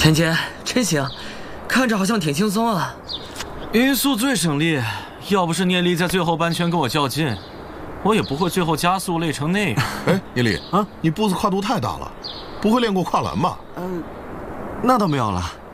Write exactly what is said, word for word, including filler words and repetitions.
田姐，真行，看着好像挺轻松啊。 匀速最省力，要不是聂力在最后半圈跟我较劲，我也不会最后加速累成那样。 哎，聂力啊， 你步子跨度太大了，不会练过跨栏吧？ 嗯，那倒没有了。